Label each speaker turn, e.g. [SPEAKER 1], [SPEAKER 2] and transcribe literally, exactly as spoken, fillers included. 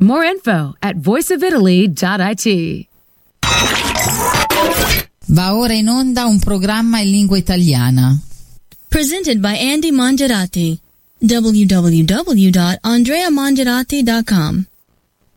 [SPEAKER 1] More info at voice of italy dot it.
[SPEAKER 2] Va ora in onda un programma in lingua italiana.
[SPEAKER 3] Presented by Andy Mangiarati. w w w dot andrea mangiarati dot com